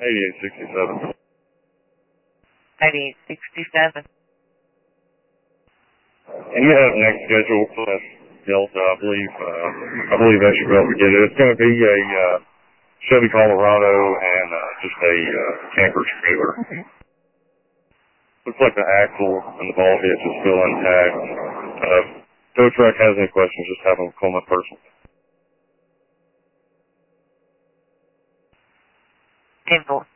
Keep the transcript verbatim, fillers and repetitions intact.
eighty-eight sixty-seven. eighty-eight sixty-seven. And you have next schedule plus Delta, I believe. Uh, I believe I should be able to get it. It's going to be a uh, Chevy Colorado and uh, just a uh, camper trailer. Okay. Looks like the axle and the ball hitch is still intact. Uh, if tow truck has any questions, just have them call my person. ten four.